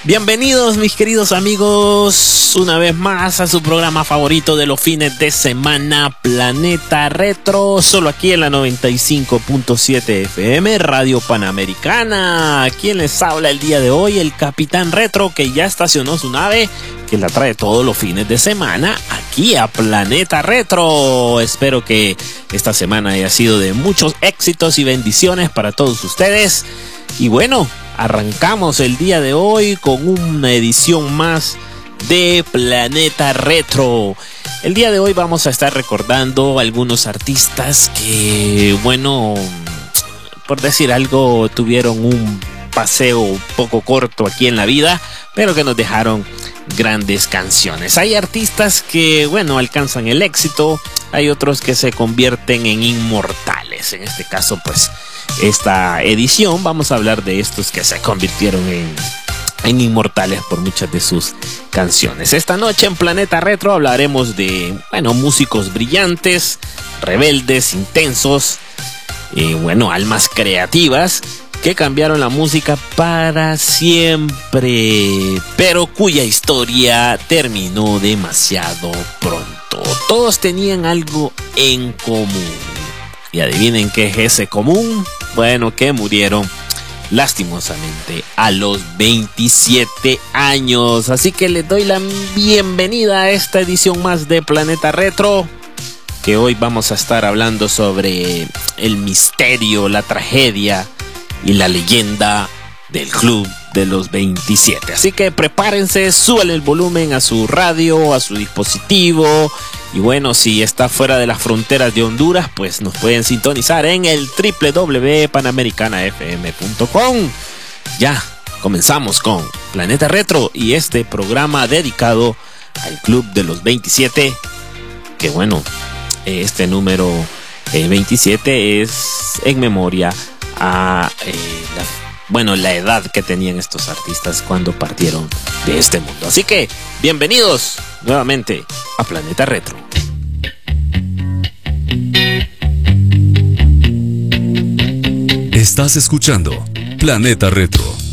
Bienvenidos mis queridos amigos una vez más a su programa favorito de los fines de semana, Planeta Retro, solo aquí en la 95.7 FM, Radio Panamericana. Quien les habla el día de hoy, el Capitán Retro, que ya estacionó su nave, que la trae todos los fines de semana aquí a Planeta Retro. Espero que esta semana haya sido de muchos éxitos y bendiciones para todos ustedes. Y bueno, arrancamos el día de hoy con una edición más de Planeta Retro. El día de hoy vamos a estar recordando algunos artistas que, bueno, por decir algo, tuvieron un paseo un poco corto aquí en la vida, pero que nos dejaron grandes canciones. Hay artistas que, bueno, alcanzan el éxito, hay otros que se convierten en inmortales. En este caso, pues, esta edición vamos a hablar de estos que se convirtieron en inmortales por muchas de sus canciones. Esta noche en Planeta Retro hablaremos de, bueno, músicos brillantes, rebeldes, intensos, bueno, almas creativas que cambiaron la música para siempre, pero cuya historia terminó demasiado pronto. Todos tenían algo en común. Y adivinen qué es ese común. Bueno, que murieron lastimosamente a los 27 años. Así que les doy la bienvenida a esta edición más de Planeta Retro, que hoy vamos a estar hablando sobre el misterio, la tragedia y la leyenda del Club de los 27. Así que prepárense, súbanle el volumen a su radio, a su dispositivo. Y bueno, si está fuera de las fronteras de Honduras, pues nos pueden sintonizar en el www.panamericanafm.com. Ya comenzamos con Planeta Retro y este programa dedicado al Club de los 27. Que bueno, este número 27 es en memoria a la edad que tenían estos artistas cuando partieron de este mundo. Así que bienvenidos nuevamente a Planeta Retro. Estás escuchando Planeta Retro